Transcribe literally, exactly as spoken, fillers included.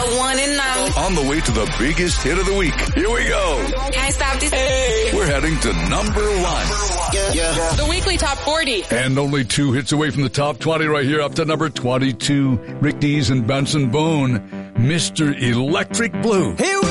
one and only. On the way to the biggest hit of the week. Here we go. Can't stop this. Hey. We're heading to number one. Yeah, yeah. The weekly top forty. And only two hits away from the top twenty right here, up to number twenty-two. Rick Dees and Benson Boone, Mister Electric Blue. Here